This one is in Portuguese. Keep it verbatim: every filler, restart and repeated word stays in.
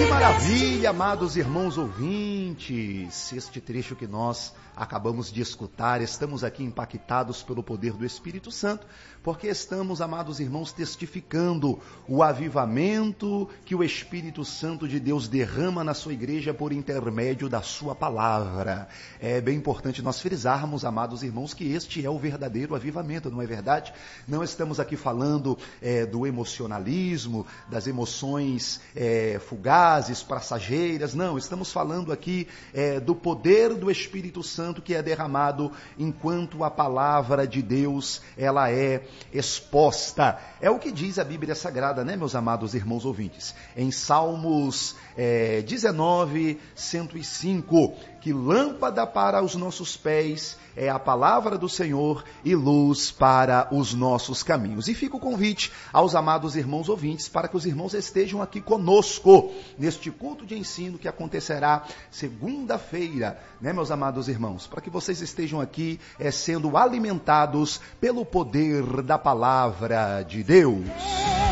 Maravilha, amados irmãos ouvintes, este trecho que nós acabamos de escutar, estamos aqui impactados pelo poder do Espírito Santo, porque estamos, amados irmãos, testificando o avivamento que o Espírito Santo de Deus derrama na sua igreja por intermédio da sua palavra. É bem importante nós frisarmos, amados irmãos, que este é o verdadeiro avivamento, não é verdade? Não estamos aqui falando é, do emocionalismo, das emoções é, fugazes, passageiras, não, estamos falando aqui é, do poder do Espírito Santo que é derramado enquanto a palavra de Deus ela é exposta. É o que diz a Bíblia Sagrada, né, meus amados irmãos ouvintes? Em Salmos é, dezenove, cento e cinco, que lâmpada para os nossos pés é a palavra do Senhor e luz para os nossos caminhos. E fica o convite aos amados irmãos ouvintes para que os irmãos estejam aqui conosco neste culto de ensino que acontecerá segunda-feira, né, meus amados irmãos? Para que vocês estejam aqui é, sendo alimentados pelo poder da palavra de Deus.